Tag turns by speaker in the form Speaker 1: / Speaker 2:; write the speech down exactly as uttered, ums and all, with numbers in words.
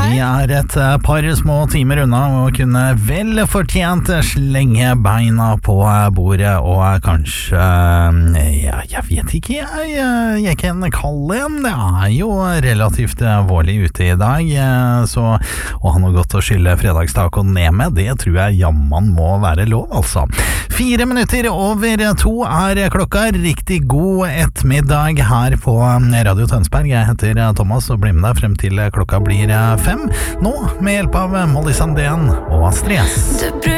Speaker 1: Vi er et par små timer unna og kunne vel fortjent slenge beina på bordet og kanskje, ja, jeg vet ikke, jeg, jeg kan kalle en. Det er jo relativt vårlig ute i dag, så å ha noe godt å skylle fredagstacoen ned med, det tror jeg jamman må være lov, altså. Fire minutter over to er klokka. Riktig god ettermiddag her på Radio Tønsberg. Jeg heter Thomas og blir med deg frem til klokka blir fem. Nå med hjelp av Molly Sandén og Stress.